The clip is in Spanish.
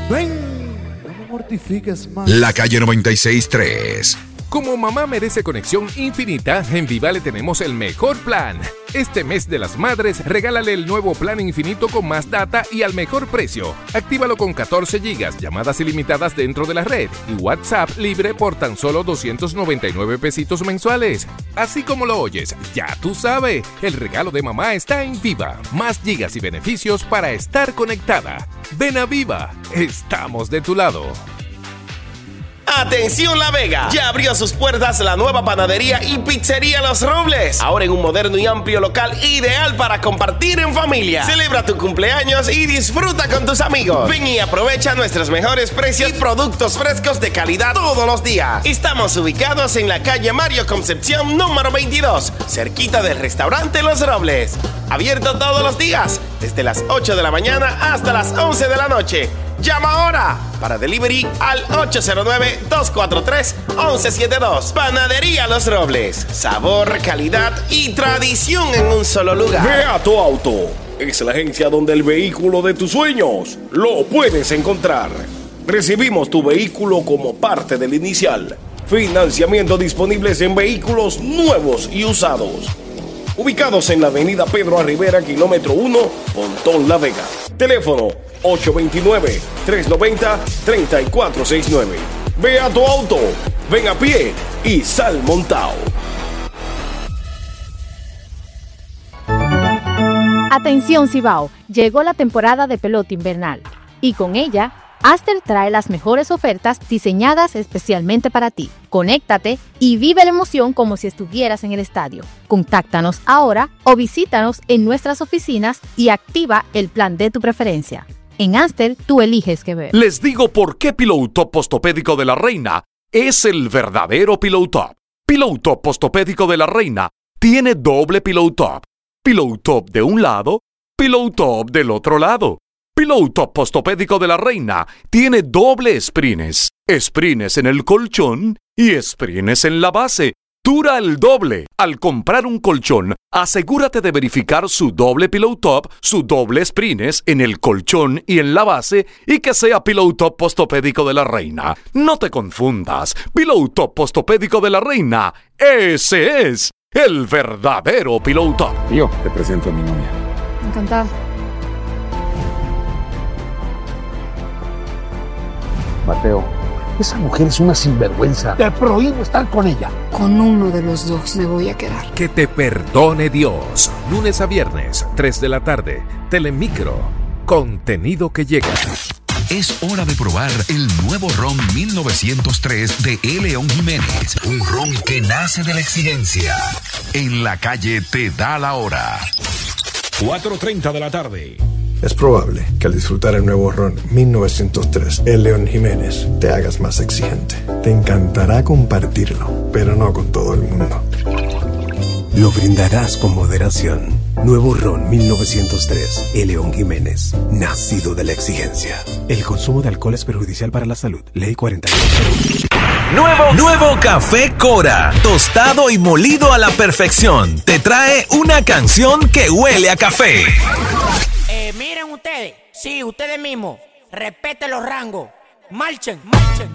Ven, no me mortifiques más. La calle 96.3. Como mamá merece conexión infinita, en Viva le tenemos el mejor plan. Este mes de las madres, regálale el nuevo plan infinito con más data y al mejor precio. Actívalo con 14 gigas, llamadas ilimitadas dentro de la red y WhatsApp libre por tan solo 299 pesitos mensuales. Así como lo oyes, ya tú sabes, el regalo de mamá está en Viva. Más gigas y beneficios para estar conectada. Ven a Viva, estamos de tu lado. ¡Atención La Vega! Ya abrió sus puertas la nueva panadería y pizzería Los Robles. Ahora en un moderno y amplio local ideal para compartir en familia. Celebra tu cumpleaños y disfruta con tus amigos. Ven y aprovecha nuestros mejores precios y productos frescos de calidad todos los días. Estamos ubicados en la calle Mario Concepción número 22, cerquita del restaurante Los Robles. Abierto todos los días, desde las 8 de la mañana hasta las 11 de la noche. Llama ahora para delivery al 809-243-1172. Panadería Los Robles. Sabor, calidad y tradición en un solo lugar. Beato Auto es la agencia donde el vehículo de tus sueños lo puedes encontrar. Recibimos tu vehículo como parte del inicial. Financiamiento disponibles en vehículos nuevos y usados. Ubicados en la avenida Pedro Rivera, kilómetro 1, Pontón La Vega. Teléfono 829-390-3469. Ve a tu auto, ven a pie y sal montao. Atención Cibao, llegó la temporada de pelota invernal y con ella Aster trae las mejores ofertas diseñadas especialmente para ti. Conéctate y vive la emoción como si estuvieras en el estadio. Contáctanos ahora o visítanos en nuestras oficinas y activa el plan de tu preferencia. En Aster, tú eliges qué ver. Les digo por qué Pillow Top Postopédico de la Reina es el verdadero Pillow Top. Pillow Top Postopédico de la Reina tiene doble Pillow Top. Pillow Top de un lado, Pillow Top del otro lado. Pillow Top Postopédico de la Reina tiene doble sprines. Sprines en el colchón y sprines en la base. Dura el doble. Al comprar un colchón, asegúrate de verificar su doble Pillow Top, su doble sprines en el colchón y en la base y que sea Pillow Top Postopédico de la Reina. No te confundas. Pillow Top Postopédico de la Reina, ese es el verdadero Pillow Top. Yo te presento a mi novia. Encantada. Mateo, esa mujer es una sinvergüenza. Te prohíbo estar con ella. Con uno de los dos me voy a quedar. Que te perdone Dios. Lunes a viernes, 3 de la tarde. Telemicro. Contenido que llega. Es hora de probar el nuevo ron 1903 de E. León Jiménez. Un ron que nace de la exigencia. En la calle te da la hora. 4:30 de la tarde. Es probable que al disfrutar el nuevo ron 1903, el León Jiménez, te hagas más exigente. Te encantará compartirlo, pero no con todo el mundo. Lo brindarás con moderación. Nuevo ron 1903, el León Jiménez, nacido de la exigencia. El consumo de alcohol es perjudicial para la salud. Ley 48. Nuevo Café Cora, tostado y molido a la perfección. Te trae una canción que huele a café. Miren ustedes, sí, ustedes mismos, respeten los rangos, marchen.